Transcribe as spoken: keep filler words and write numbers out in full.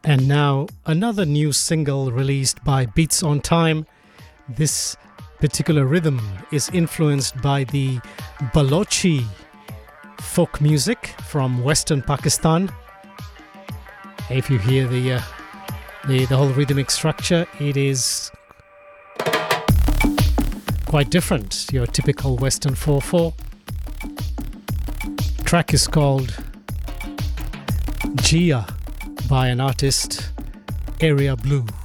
And now another new single released by Beats on Time. This particular rhythm is influenced by the Balochi folk music from Western Pakistan. If you hear the, uh, the the whole rhythmic structure, it is quite different. Your typical Western four four. Track is called Gia by an artist, Area Blue.